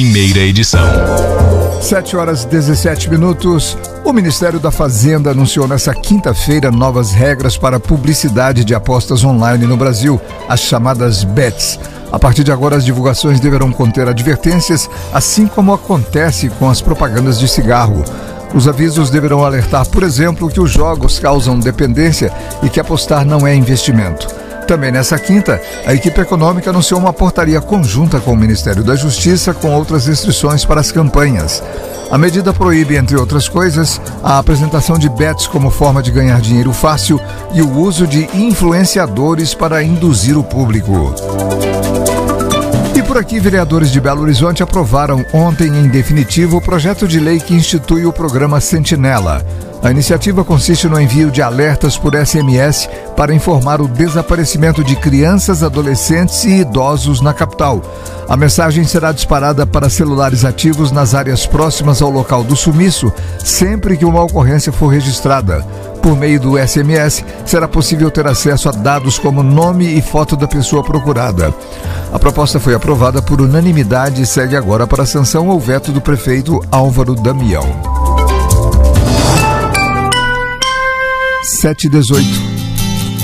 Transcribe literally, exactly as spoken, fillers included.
Primeira edição. sete horas e dezessete minutos. O Ministério da Fazenda anunciou nesta quinta-feira novas regras para a publicidade de apostas online no Brasil, as chamadas bets. A partir de agora, as divulgações deverão conter advertências, assim como acontece com as propagandas de cigarro. Os avisos deverão alertar, por exemplo, que os jogos causam dependência e que apostar não é investimento. Também nessa quinta, a equipe econômica anunciou uma portaria conjunta com o Ministério da Justiça com outras restrições para as campanhas. A medida proíbe, entre outras coisas, a apresentação de bets como forma de ganhar dinheiro fácil e o uso de influenciadores para induzir o público. E por aqui, vereadores de Belo Horizonte aprovaram ontem em definitivo o projeto de lei que institui o programa Sentinela. A iniciativa consiste no envio de alertas por S M S para informar o desaparecimento de crianças, adolescentes e idosos na capital. A mensagem será disparada para celulares ativos nas áreas próximas ao local do sumiço, sempre que uma ocorrência for registrada. Por meio do S M S, será possível ter acesso a dados como nome e foto da pessoa procurada. A proposta foi aprovada por unanimidade e segue agora para a sanção ou veto do prefeito Álvaro Damião. sete e dezoito.